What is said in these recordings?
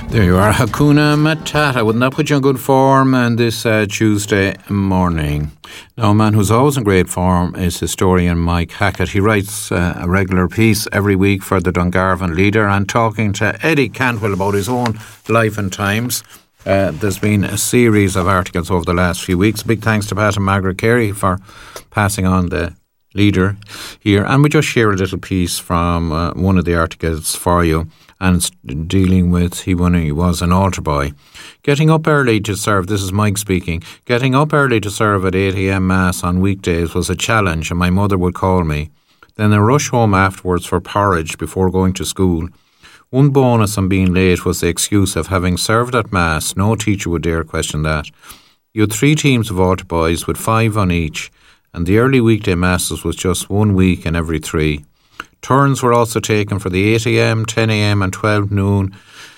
There you are, Hakuna Matata. Wouldn't that put you in good form on this Tuesday morning? Now, a man who's always in great form is historian Mike Hackett. He writes a regular piece every week for the Dungarvan Leader, and talking to Eddie Cantwell about his own life and times. There's been a series of articles over the last few weeks. Big thanks to Pat and Margaret Carey for passing on the Leader here. And we just share a little piece from one of the articles for you. And it's dealing with when he was an altar boy. Getting up early to serve, this is Mike speaking, getting up early to serve at 8 a.m. Mass on weekdays was a challenge, and my mother would call me. Then a rush home afterwards for porridge before going to school. One bonus on being late was the excuse of having served at Mass. No teacher would dare question that. You had 3 teams of altar boys with 5 on each, and the early weekday Masses was just 1 week in every 3. Turns were also taken for the 8 a.m, 10 a.m, and 12 noon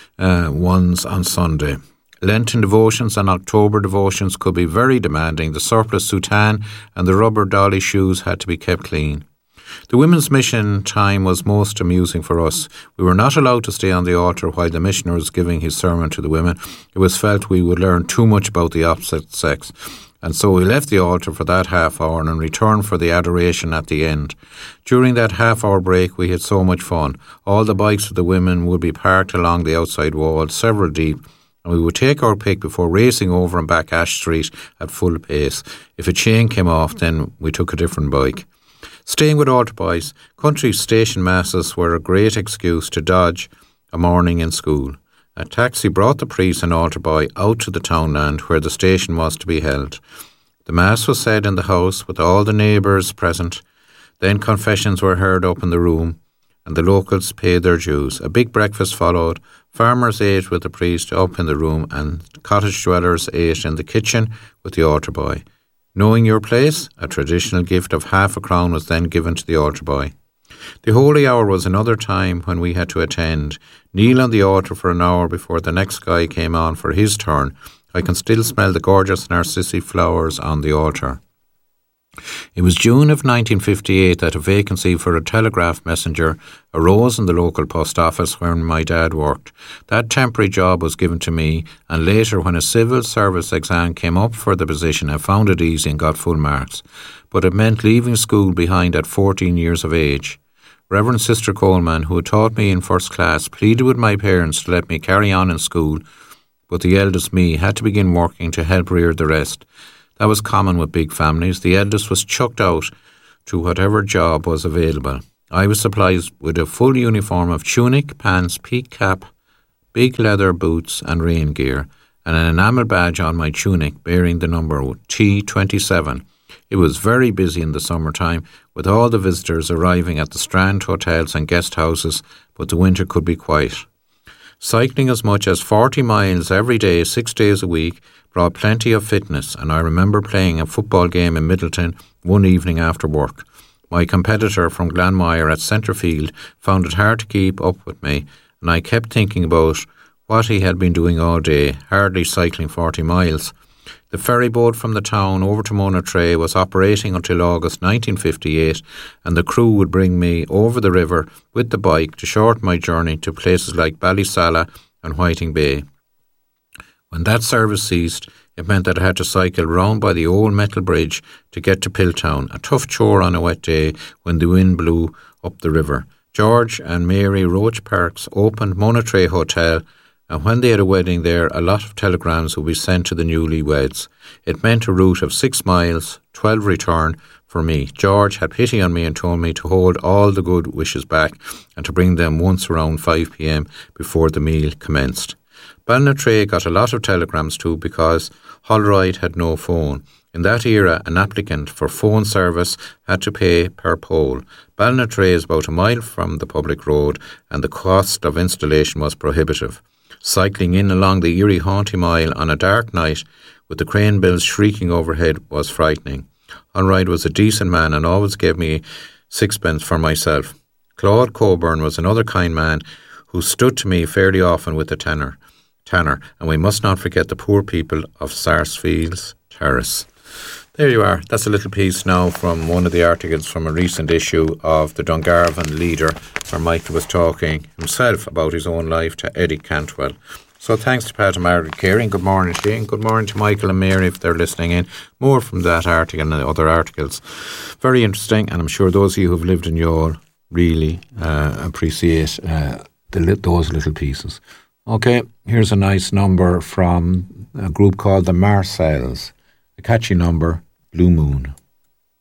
ones on Sunday. Lenten devotions and October devotions could be very demanding. The surplus soutane and the rubber dolly shoes had to be kept clean. The women's mission time was most amusing for us. We were not allowed to stay on the altar while the missioner was giving his sermon to the women. It was felt we would learn too much about the opposite sex. And so we left the altar for that half hour and returned for the adoration at the end. During that half-hour break, we had so much fun. All the bikes of the women would be parked along the outside wall, several deep, and we would take our pick before racing over and back Ash Street at full pace. If a chain came off, then we took a different bike. Staying with altar boys, country station masses were a great excuse to dodge a morning in school. A taxi brought the priest and altar boy out to the townland where the station was to be held. The Mass was said in the house with all the neighbours present. Then confessions were heard up in the room, and the locals paid their dues. A big breakfast followed. Farmers ate with the priest up in the room, and cottage dwellers ate in the kitchen with the altar boy. Knowing your place, a traditional gift of half a crown was then given to the altar boy. The holy hour was another time when we had to attend. Kneel on the altar for an hour before the next guy came on for his turn. I can still smell the gorgeous narcissi flowers on the altar. It was June of 1958 that a vacancy for a telegraph messenger arose in the local post office where my dad worked. That temporary job was given to me, and later when a civil service exam came up for the position, I found it easy and got full marks. But it meant leaving school behind at 14 years of age. Reverend Sister Coleman, who had taught me in first class, pleaded with my parents to let me carry on in school, but the eldest, me, had to begin working to help rear the rest. That was common with big families. The eldest was chucked out to whatever job was available. I was supplied with a full uniform of tunic, pants, peak cap, big leather boots and rain gear, and an enamel badge on my tunic bearing the number T27. It was very busy in the summertime, with all the visitors arriving at the Strand hotels and guest houses, but the winter could be quiet. Cycling as much as 40 miles every day, 6 days a week, brought plenty of fitness, and I remember playing a football game in Middleton one evening after work. My competitor from Glanmire at centre field found it hard to keep up with me, and I kept thinking about what he had been doing all day, hardly cycling 40 miles. The ferry boat from the town over to Monetray was operating until August 1958, and the crew would bring me over the river with the bike to shorten my journey to places like Ballysalla and Whiting Bay. When that service ceased, it meant that I had to cycle round by the old metal bridge to get to Pilltown, a tough chore on a wet day when the wind blew up the river. George and Mary Roach Parks opened Monetray Hotel, and when they had a wedding there, a lot of telegrams would be sent to the newlyweds. It meant a route of 6 miles, 12 return for me. George had pity on me and told me to hold all the good wishes back and to bring them once around 5 p.m. before the meal commenced. Ballinatray got a lot of telegrams too because Holroyd had no phone. In that era, an applicant for phone service had to pay per pole. Ballinatray is about a mile from the public road, and the cost of installation was prohibitive. Cycling in along the eerie Haunty Mile on a dark night with the crane bills shrieking overhead was frightening. Holroyd was a decent man and always gave me sixpence for myself. Claude Coburn was another kind man who stood to me fairly often with the tanner, and we must not forget the poor people of Sarsfields Terrace. There you are. That's a little piece now from one of the articles from a recent issue of the Dungarvan Leader, where Mike was talking himself about his own life to Eddie Cantwell. So thanks to Pat and Margaret Carey, and good morning to you, and good morning to Michael and Mary if they're listening in. More from that article and the other articles. Very interesting, and I'm sure those of you who've lived in Youghal really appreciate those little pieces. Okay, here's a nice number from a group called the Marcells. A catchy number, Blue Moon.